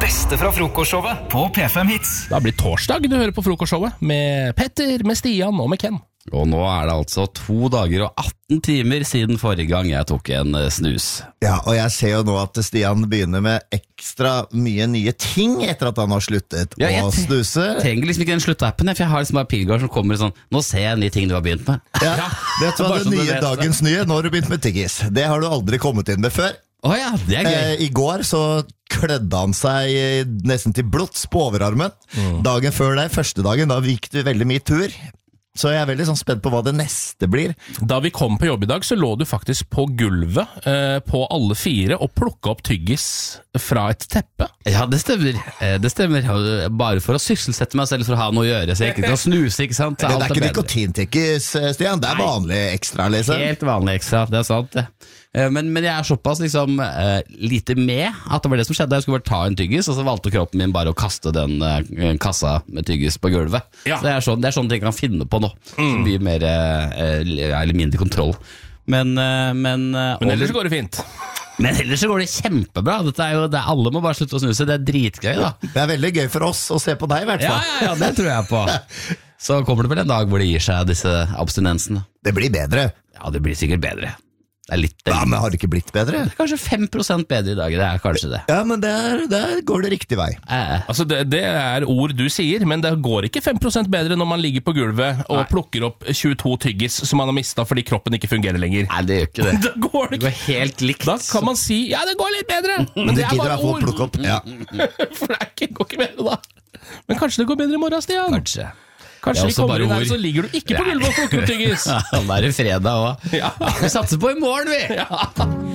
beste fra frokostshowet på P5 Hits. Det har blitt torsdag, du hører på frokostshowet med Petter, med Stian og med Ken. Og nå er det altså 2 dager og 18 timer siden forrige gang jeg tok en snus. Ja, og jeg ser jo nå at Stian begynner med ekstra mye nye ting etter at han har sluttet å snuse. Jeg trenger liksom ikke den sluttappen, for jeg har liksom bare pilgård som kommer sånn, nå ser jeg nye ting du har begynt med. Ja, vet du hva det nye dagens nye? Nå har du begynt med tyggis. Det har du aldri kommet inn med før. Ja, det er gøy. I går så klødde han seg nesten til blods på overarmen. Dagen før deg, første dagen, da gikk du veldig mye tur. Så jeg er veldig sånn spent på hva det neste blir. Da vi kom på jobb i dag, så lå du faktisk på gulvet på alle 4 og plukket opp tyggis fra et teppe. Ja, det stemmer. Det stemmer. Bare for å sysselsette meg selv for å ha noe å gjøre, så jeg ikke kan snuse, ikke sant? Det er ikke nikotintyggis, Stian. Det er vanlig ekstra, liksom. Helt vanlig ekstra, det er sant det. Men jeg er såpass liksom lite med at det var det som skjedde. Jeg skulle bare ta en tyggis, og så valgte kroppen min bare å kaste den kassa med tyggis på gulvet. Ja. Så det er sånn ting jeg kan finne på nå. Så mye mer, eller mindre kontroll. Men ellers går det fint. Men ellers så går det kjempebra. Alle må bare slutte å snuse. Det er dritgøy da. Det er veldig gøy for oss å se på deg i hvert fall. Ja, det tror jeg på. Så kommer det vel en dag hvor det gir seg disse abstinensene. Det blir bedre. Ja, det blir sikkert bedre. Det er litt, ja, men har det ikke blitt bedre? Det er kanskje 5% bedre i dag. Det er kanskje det. Ja, men der går det riktig vei. Altså det er ord du sier, men det går ikke 5% bedre når man ligger på gulvet og plukker opp 22 tyggis som man har mistet fordi kroppen ikke fungerer lenger. Nei, det gjør ikke det. Da går det går helt likt. Da kan man si, ja, det går litt bedre, men det er bare ord. Plukke opp. Ja. For det går ikke bedre da. Men kanskje det går bedre i morgen, Stian? Kanskje vi kommer inn her, så ligger du ikke på gulvet og plukker opp tyggis. Ja, da er det fredag også. Ja. Vi satser på i morgen, vi! Ja.